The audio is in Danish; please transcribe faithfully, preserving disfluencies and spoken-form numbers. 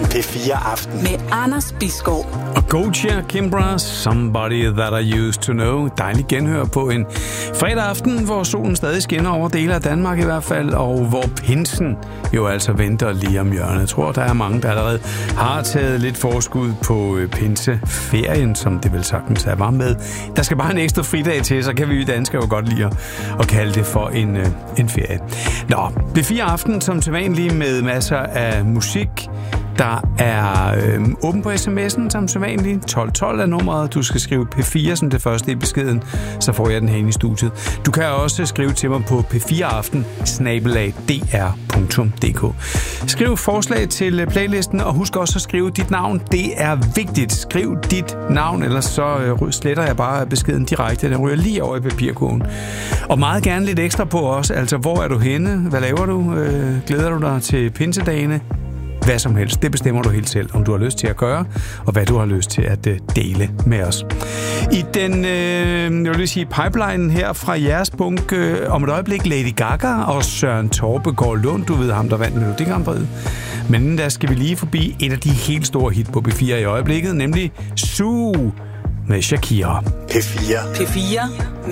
P fire Aften med Anders Bisgaard og Gocha Kimbra, Somebody That I Used To Know. Dejligt genhør på en fredag aften, hvor solen stadig skinner over dele af Danmark i hvert fald, og hvor pinsen jo altså venter lige om hjørnet. Jeg tror, der er mange, der allerede har taget lidt forskud på pinseferien, som det vel sagtens er var med. Der skal bare en ekstra fridag til, så kan vi danskere jo godt lide at kalde det for en, en ferie. Nå, P fire Aften som sædvanligt med masser af musik. Der er øh, åben på sms'en som sædvanligt. tolv tolv er nummeret. Du skal skrive P fire som det første i beskeden, så får jeg den herinde i studiet. Du kan også skrive til mig på p fire aften snabel-a d r punktum d k. Skriv forslag til playlisten, og husk også at skrive dit navn. Det er vigtigt. Skriv dit navn, ellers så øh, sletter jeg bare beskeden direkte. Den ryger lige over i papirkurven. Og meget gerne lidt ekstra på også. Altså, hvor er du henne? Hvad laver du? Øh, glæder du dig til pinsedagene? Hvad som helst. Det bestemmer du helt selv, om du har lyst til at gøre, og hvad du har lyst til at uh, dele med os. I den, øh, jeg vil sige, pipeline her fra jeres bunk, øh, om et øjeblik Lady Gaga og Søren Torbegaard Lund, du ved ham, der vandt Melodi Grand Prix. Men inden da skal vi lige forbi et af de helt store hit på P fire i øjeblikket, nemlig Sue med Shakira. P fire. P fire